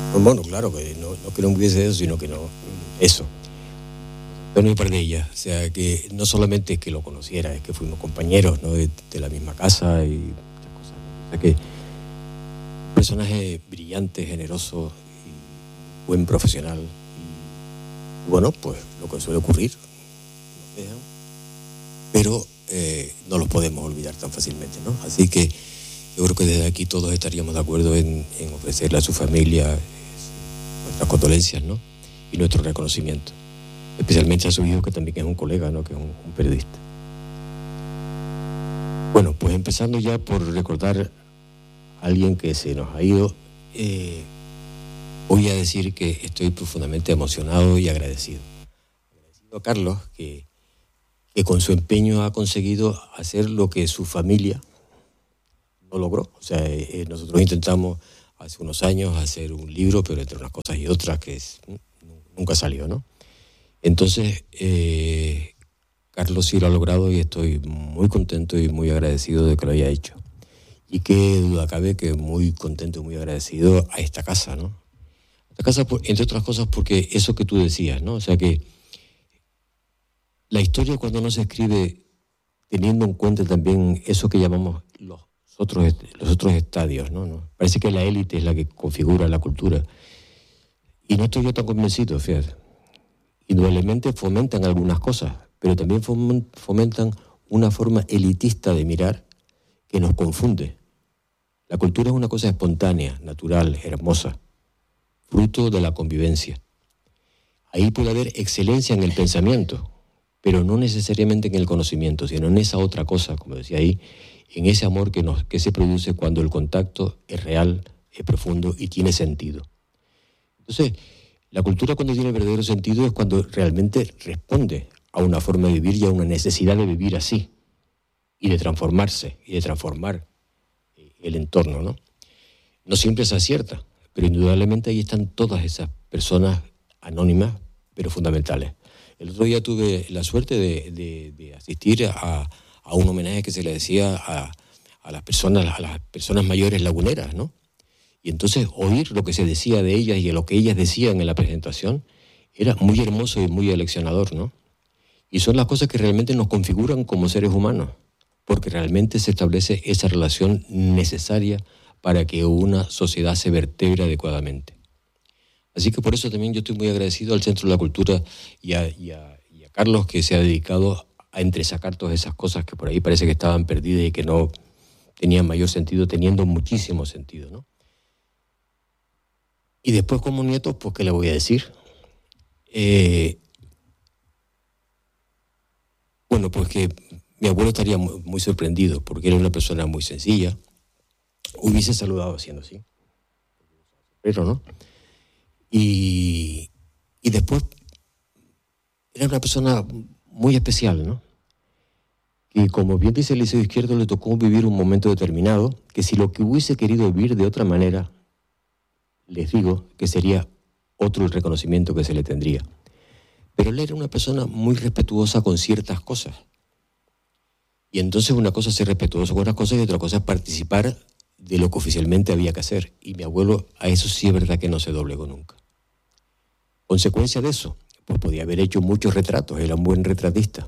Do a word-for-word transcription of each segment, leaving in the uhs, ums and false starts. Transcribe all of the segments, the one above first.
Bueno, claro, que no, no que no hubiese eso, sino que no, eso. Pero no hay par de ellas, o sea, que no solamente es que lo conociera, es que fuimos compañeros, ¿no? de, de la misma casa y muchas cosas. O sea que un personaje brillante, generoso, y buen profesional. Y bueno, pues lo que suele ocurrir, nos dejan, pero eh, no los podemos olvidar tan fácilmente, ¿no? Así que yo creo que desde aquí todos estaríamos de acuerdo en, en ofrecerle a su familia nuestras condolencias, ¿no? Y nuestro reconocimiento, especialmente a su hijo, que también es un colega, ¿no? Que es un, un periodista. Bueno, pues empezando ya por recordar a alguien que se nos ha ido, eh, voy a decir que estoy profundamente emocionado y agradecido. Agradecido a Carlos, que, que con su empeño ha conseguido hacer lo que su familia no logró. O sea, eh, nosotros intentamos hace unos años hacer un libro, pero entre unas cosas y otras que es, nunca salió, ¿no? Entonces, eh, Carlos sí lo ha logrado y estoy muy contento y muy agradecido de que lo haya hecho. Y qué duda cabe que muy contento y muy agradecido a esta casa, ¿no? Esta casa, por, entre otras cosas, porque eso que tú decías, ¿no? O sea que la historia, cuando no se escribe teniendo en cuenta también eso que llamamos los otros, los otros estadios, ¿no? ¿no? Parece que la élite es la que configura la cultura. Y no estoy yo tan convencido, fíjate. Indudablemente fomentan algunas cosas, pero también fomentan una forma elitista de mirar que nos confunde. La cultura es una cosa espontánea, natural, hermosa, fruto de la convivencia. Ahí puede haber excelencia en el pensamiento, pero no necesariamente en el conocimiento, sino en esa otra cosa, como decía ahí, en ese amor que, nos, que se produce cuando el contacto es real, es profundo y tiene sentido. Entonces, la cultura, cuando tiene verdadero sentido, es cuando realmente responde a una forma de vivir y a una necesidad de vivir así, y de transformarse, y de transformar el entorno, ¿no? No siempre se acierta, pero indudablemente ahí están todas esas personas anónimas, pero fundamentales. El otro día tuve la suerte de, de, de asistir a, a un homenaje que se le decía a, a las personas, a las personas mayores laguneras, ¿no? Y entonces oír lo que se decía de ellas y lo que ellas decían en la presentación era muy hermoso y muy aleccionador, ¿no? Y son las cosas que realmente nos configuran como seres humanos, porque realmente se establece esa relación necesaria para que una sociedad se vertebre adecuadamente. Así que por eso también yo estoy muy agradecido al Centro de la Cultura y a, y a, y a Carlos, que se ha dedicado a entresacar todas esas cosas que por ahí parece que estaban perdidas y que no tenían mayor sentido, teniendo muchísimo sentido, ¿no? Y después, como nieto, pues, ¿qué le voy a decir? Eh, bueno, pues que mi abuelo estaría muy, muy sorprendido, porque era una persona muy sencilla. Hubiese saludado haciendo así. Pero no. Y, y después era una persona muy especial, ¿no? Que, como bien dice el Liceo Izquierdo, le tocó vivir un momento determinado, que si lo que hubiese querido vivir de otra manera, les digo que sería otro el reconocimiento que se le tendría. Pero él era una persona muy respetuosa con ciertas cosas. Y entonces una cosa es ser respetuoso con otras cosas y otra cosa es participar de lo que oficialmente había que hacer. Y mi abuelo, a eso sí es verdad que no se doblegó nunca. Consecuencia de eso, pues podía haber hecho muchos retratos, era un buen retratista.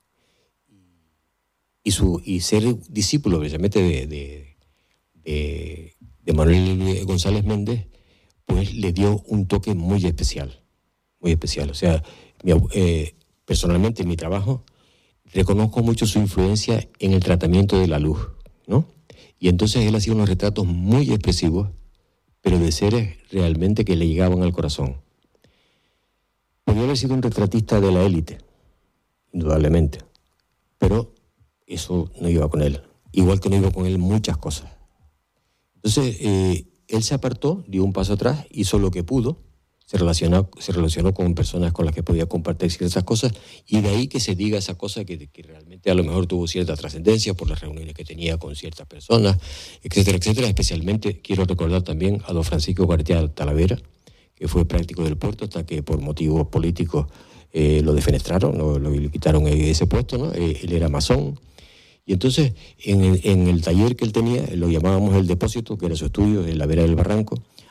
Y, su, y ser discípulo precisamente de, de, de, de Manuel González Méndez, pues le dio un toque muy especial, muy especial. O sea, mi, eh, personalmente en mi trabajo reconozco mucho su influencia en el tratamiento de la luz, ¿no? Y entonces él hacía unos retratos muy expresivos, pero de seres realmente que le llegaban al corazón. Podría haber sido un retratista de la élite, indudablemente, pero eso no iba con él, igual que no iba con él muchas cosas. Entonces, eh, él se apartó, dio un paso atrás, hizo lo que pudo, se relacionó, se relacionó con personas con las que podía compartir ciertas cosas, y de ahí que se diga esa cosa que, que realmente a lo mejor tuvo cierta trascendencia por las reuniones que tenía con ciertas personas, etcétera, etcétera. Especialmente quiero recordar también a don Francisco García Talavera, que fue práctico del puerto hasta que por motivos políticos eh, lo defenestraron, lo, lo, le quitaron ese puesto, ¿no? Eh, él era masón. Y entonces, en el, en el taller que él tenía, lo llamábamos el depósito, que era su estudio, en la vera del barranco,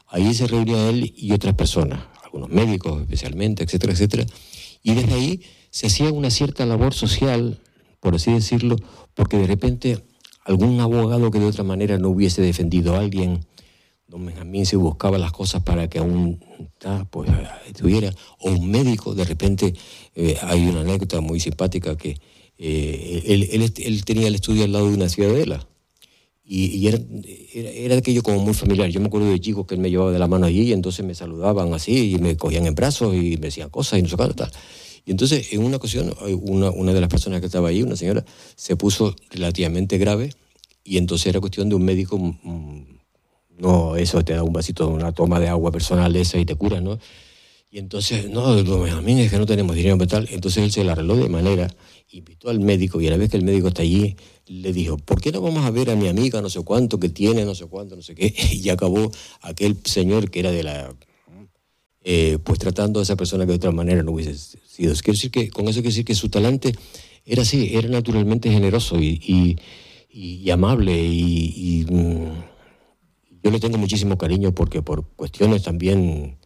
Ahí se reunía él y otras personas, algunos médicos especialmente, etcétera, etcétera. Y desde ahí se hacía una cierta labor social, por así decirlo, porque de repente algún abogado que de otra manera no hubiese defendido a alguien, don Benjamín se buscaba las cosas para que aún ah, pues, estuviera, o un médico, de repente eh, hay una anécdota muy simpática que eh, él, él, él tenía el estudio al lado de una ciudadela. Y, y era, era, era aquello como muy familiar. Yo me acuerdo de chicos que él me llevaba de la mano allí y entonces me saludaban así y me cogían en brazos y me decían cosas y no sé qué tal. Y entonces en una ocasión una, una de las personas que estaba ahí, una señora, se puso relativamente grave y entonces era cuestión de un médico, mmm, no, eso te da un vasito, una toma de agua personal esa y te cura, ¿no? Y entonces, no, a mí es que no tenemos dinero para tal. Entonces él se la arregló de manera, invitó al médico y a la vez que el médico está allí, le dijo, ¿por qué no vamos a ver a mi amiga no sé cuánto, que tiene no sé cuánto, no sé qué? Y acabó aquel señor que era de la... Eh, pues tratando a esa persona que de otra manera no hubiese sido. Quiero decir que, con eso quiero decir que su talante era así, era naturalmente generoso y, y, y, y amable y... y mm, yo le tengo muchísimo cariño porque por cuestiones también...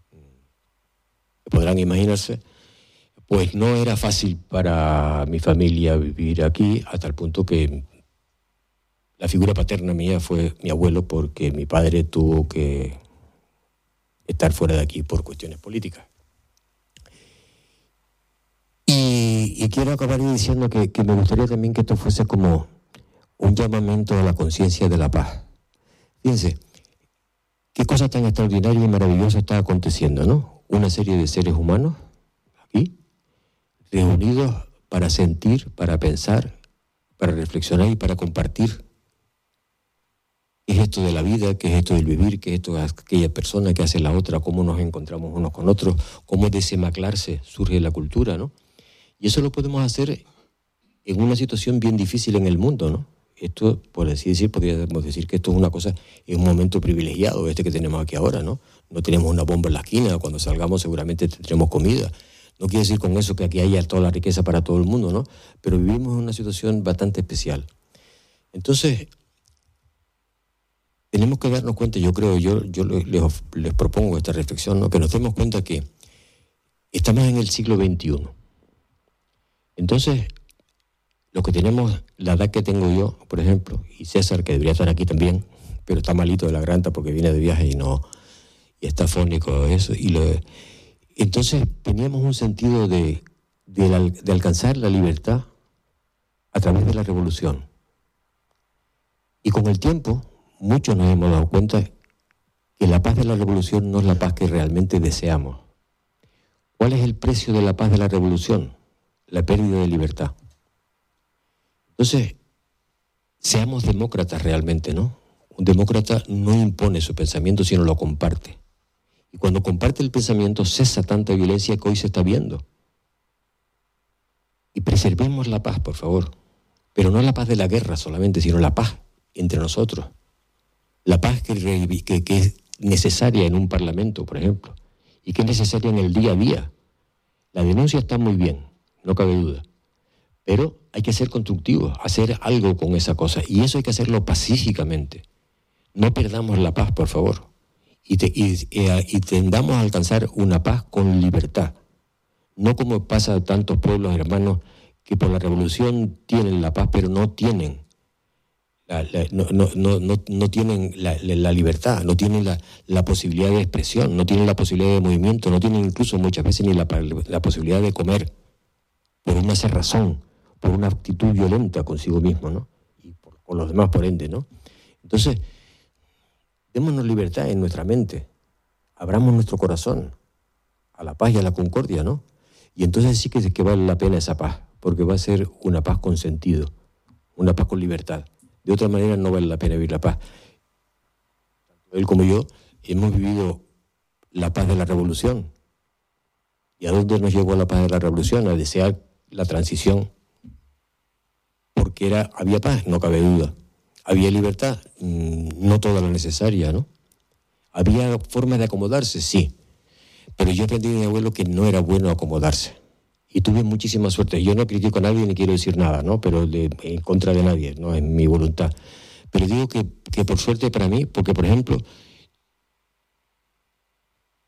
podrán imaginarse, pues no era fácil para mi familia vivir aquí, hasta el punto que la figura paterna mía fue mi abuelo, porque mi padre tuvo que estar fuera de aquí por cuestiones políticas. Y, y quiero acabar diciendo que, que me gustaría también que esto fuese como un llamamiento a la conciencia de la paz. Fíjense, qué cosa tan extraordinaria y maravillosa está aconteciendo, ¿no? Una serie de seres humanos aquí, reunidos para sentir, para pensar, para reflexionar y para compartir. ¿Qué es esto de la vida? ¿Qué es esto del vivir? ¿Qué es esto de aquella persona que hace la otra? ¿Cómo nos encontramos unos con otros? ¿Cómo de ese maclarse surge la cultura, ¿no? Y eso lo podemos hacer en una situación bien difícil en el mundo, ¿no? Esto, por así decir, podríamos decir que esto es una cosa, es un momento privilegiado este que tenemos aquí ahora, ¿no? No tenemos una bomba en la esquina, cuando salgamos seguramente tendremos comida. No quiere decir con eso que aquí haya toda la riqueza para todo el mundo, ¿no? Pero vivimos en una situación bastante especial. Entonces, tenemos que darnos cuenta, yo creo, yo, yo les, les propongo esta reflexión, ¿no? Que nos demos cuenta que estamos en el siglo veintiuno. Entonces, los que tenemos la edad que tengo yo, por ejemplo, y César, que debería estar aquí también, pero está malito de la garganta porque viene de viaje y no, y está fónico, eso, y lo, entonces teníamos un sentido de, de, la, de alcanzar la libertad a través de la revolución. Y con el tiempo, muchos nos hemos dado cuenta que la paz de la revolución no es la paz que realmente deseamos. ¿Cuál es el precio de la paz de la revolución? La pérdida de libertad. Entonces, seamos demócratas realmente, ¿no? Un demócrata no impone su pensamiento, sino lo comparte. Y cuando comparte el pensamiento, cesa tanta violencia que hoy se está viendo. Y preservemos la paz, por favor. Pero no la paz de la guerra solamente, sino la paz entre nosotros. La paz que, que, que es necesaria en un parlamento, por ejemplo, y que es necesaria en el día a día. La denuncia está muy bien, no cabe duda. Pero hay que ser constructivos, hacer algo con esa cosa. Y eso hay que hacerlo pacíficamente. No perdamos la paz, por favor. Y, te, y, y, y tendamos a alcanzar una paz con libertad. No como pasa a tantos pueblos hermanos que por la revolución tienen la paz, pero no tienen la, la, no, no, no, no, no tienen la, la, la libertad, no tienen la, la posibilidad de expresión, no tienen la posibilidad de movimiento, no tienen incluso muchas veces ni la, la posibilidad de comer por una cerrazón, por una actitud violenta consigo mismo, ¿no? Y por, por los demás, por ende, ¿no? Entonces, démonos libertad en nuestra mente, abramos nuestro corazón a la paz y a la concordia, ¿no? Y entonces sí que, que vale la pena esa paz, porque va a ser una paz con sentido, una paz con libertad. De otra manera no vale la pena vivir la paz. Tanto él como yo hemos vivido la paz de la revolución. ¿Y a dónde nos llevó la paz de la revolución? A desear la transición. Porque era, había paz, no cabe duda. Había libertad, no toda la necesaria, ¿no? Había formas de acomodarse, sí. Pero yo aprendí de mi abuelo que no era bueno acomodarse. Y tuve muchísima suerte. Yo no critico a nadie ni quiero decir nada, ¿no? Pero de, en contra de nadie, no es mi voluntad. Pero digo que, que por suerte para mí, porque por ejemplo,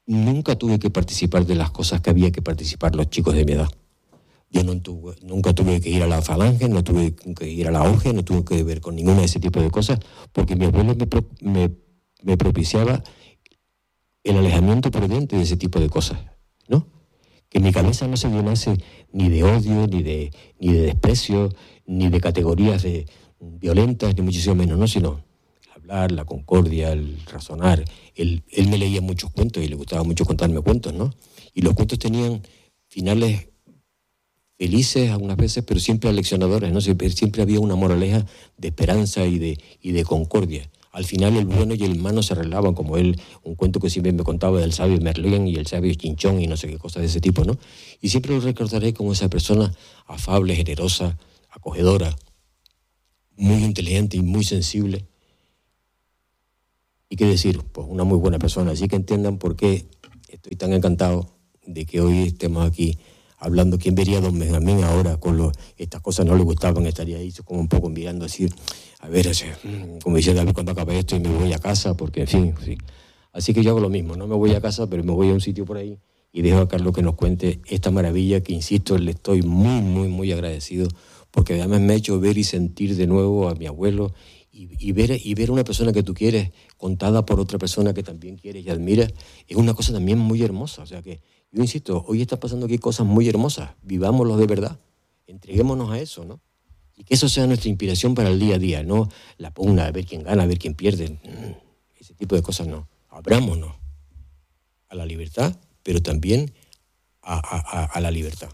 nunca tuve que participar de las cosas que había que participar los chicos de mi edad. Yo no tuve, nunca tuve que ir a la falange, no tuve que ir a la orgia, no tuve que ver con ninguna de ese tipo de cosas, porque mi abuelo me, pro, me, me propiciaba el alejamiento prudente de ese tipo de cosas, ¿no? Que mi cabeza no se llenase ni de odio, ni de, ni de desprecio, ni de categorías de violentas, ni muchísimo menos, ¿no? Sino hablar, la concordia, el razonar. Él, él me leía muchos cuentos y le gustaba mucho contarme cuentos, ¿no? Y los cuentos tenían finales felices algunas veces, pero siempre aleccionadores, ¿no? Siempre, siempre había una moraleja de esperanza y de, y de concordia. Al final el bueno y el malo se arreglaban, como él, un cuento que siempre me contaba del sabio Merlín y el sabio Chinchón y no sé qué cosas de ese tipo, ¿no? Y siempre lo recordaré como esa persona afable, generosa, acogedora, muy inteligente y muy sensible. Y qué decir, pues una muy buena persona. Así que entiendan por qué estoy tan encantado de que hoy estemos aquí hablando. ¿Quién vería a don Benjamín ahora con lo, estas cosas no le gustaban? Estaría ahí como un poco mirando así, a ver, ese, como diciendo, a ver cuándo acaba esto y me voy a casa, porque en fin, sí. Así que yo hago lo mismo, no me voy a casa, pero me voy a un sitio por ahí y dejo a Carlos que nos cuente esta maravilla que, insisto, le estoy muy, muy, muy agradecido, porque además me ha hecho ver y sentir de nuevo a mi abuelo y, y, ver, y ver a una persona que tú quieres contada por otra persona que también quieres y admiras, es una cosa también muy hermosa. O sea que yo insisto, hoy está pasando aquí cosas muy hermosas, vivámoslo de verdad, entreguémonos a eso, ¿no? Y que eso sea nuestra inspiración para el día a día, no la pugna, a ver quién gana, a ver quién pierde, ese tipo de cosas no. Abrámonos a la libertad, pero también a, a, a, a la libertad.